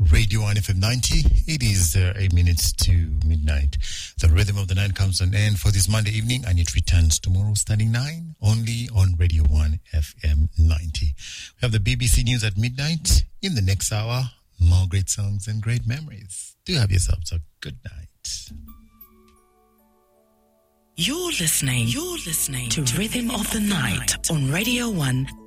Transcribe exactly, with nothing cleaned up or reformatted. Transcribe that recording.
Radio one F M ninety. It is uh, eight minutes to midnight. The Rhythm of the Night comes on end for this Monday evening, and it returns tomorrow starting nine, only on Radio one F M ninety. We have the B B C News at midnight. In the next hour, more great songs and great memories. Do have yourselves a good night. You're listening, you're listening to Rhythm of the Night on Radio one